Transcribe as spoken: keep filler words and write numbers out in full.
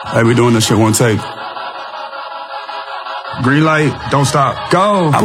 Hey, we doing this shit one take. Green light, don't stop, go.